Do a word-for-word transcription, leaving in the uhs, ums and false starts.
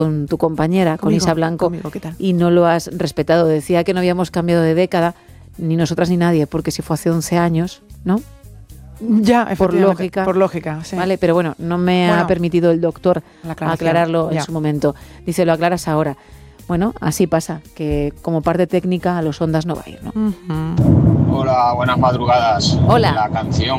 con tu compañera, Conmigo, con Isa Blanco, conmigo, ¿qué tal? y no lo has respetado. Decía que no habíamos cambiado de década, ni nosotras ni nadie, porque si fue hace once años, ¿no? Ya, Por efectivamente, lógica. Por lógica, sí. Vale, pero bueno, no me Bueno, ha permitido el doctor la aclaración, aclararlo en ya. su momento. Dice, lo aclaras ahora. Bueno, así pasa, que como parte técnica a los Ondas no va a ir, ¿no? Ujú. Hola, buenas madrugadas. Hola. La canción